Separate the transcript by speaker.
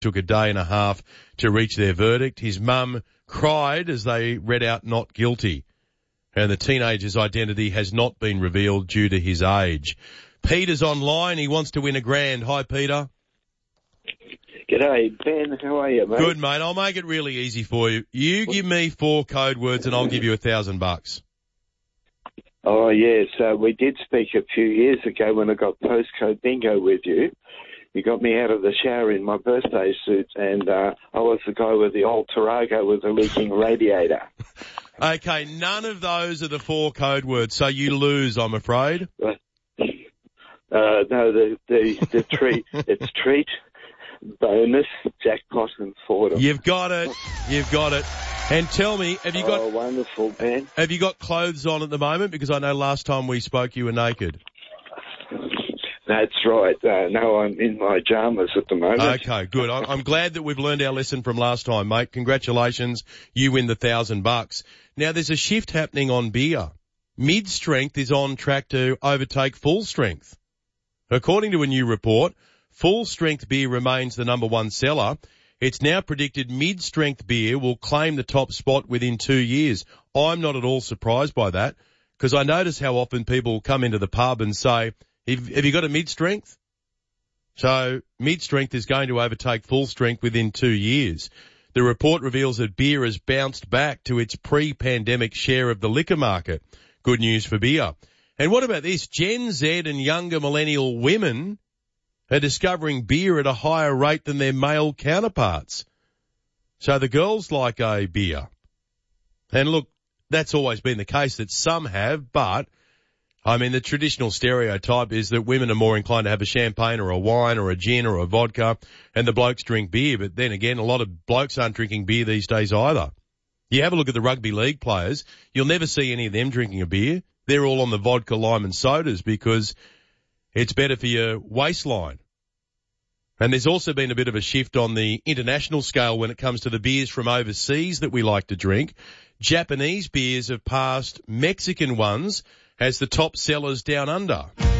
Speaker 1: took a day and a half to reach their verdict. His mum cried as they read out not guilty. And the teenager's identity has not been revealed due to his age. Peter's online. He wants to win a grand. Hi, Peter.
Speaker 2: G'day, Ben. How are you, mate?
Speaker 1: Good, mate. I'll make it really easy for you. You give me 4 code words and I'll give you $1,000.
Speaker 2: Oh, yes. We did speak a few years ago when I got postcode bingo with you. You got me out of the shower in my birthday suit, and I was the guy with the old Tarago with the leaking radiator.
Speaker 1: Okay, none of those are the 4 code words, so you lose, I'm afraid.
Speaker 2: No, the treat. It's treat, bonus, jackpot, and Fordham.
Speaker 1: You've got it. You've got it. And tell me, have you got...
Speaker 2: Oh, wonderful, Ben.
Speaker 1: Have you got clothes on at the moment? Because I know last time we spoke you were naked.
Speaker 2: That's right. No, I'm in my pajamas at the moment.
Speaker 1: Okay, good. I'm glad that we've learned our lesson from last time, mate. Congratulations. You win the $1,000. Now, there's a shift happening on beer. Mid-strength is on track to overtake full strength. According to a new report, full-strength beer remains the number one seller. It's now predicted mid-strength beer will claim the top spot within 2 years. I'm not at all surprised by that, because I notice how often people come into the pub and say, have you got a mid-strength? So mid-strength is going to overtake full strength within 2 years. The report reveals that beer has bounced back to its pre-pandemic share of the liquor market. Good news for beer. And what about this? Gen Z and younger millennial women are discovering beer at a higher rate than their male counterparts. So the girls like a beer. And look, that's always been the case that some have, but I mean, the traditional stereotype is that women are more inclined to have a champagne or a wine or a gin or a vodka, and the blokes drink beer. But then again, a lot of blokes aren't drinking beer these days either. You have a look at the rugby league players, you'll never see any of them drinking a beer. They're all on the vodka, lime and sodas because it's better for your waistline. And there's also been a bit of a shift on the international scale when it comes to the beers from overseas that we like to drink. Japanese beers have passed Mexican ones as the top sellers down under.